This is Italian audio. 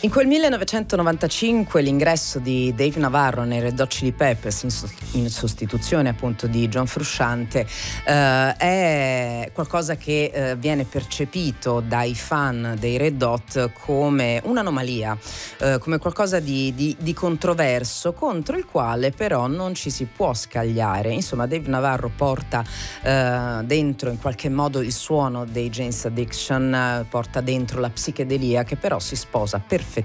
In quel 1995 l'ingresso di Dave Navarro nei Red Hot Chili Peppers in sostituzione appunto di John Frusciante è qualcosa che viene percepito dai fan dei Red Hot come un'anomalia, come qualcosa di controverso, contro il quale però non ci si può scagliare. Insomma, Dave Navarro porta dentro in qualche modo il suono dei Jane's Addiction, porta dentro la psichedelia, che però si sposa perfettamente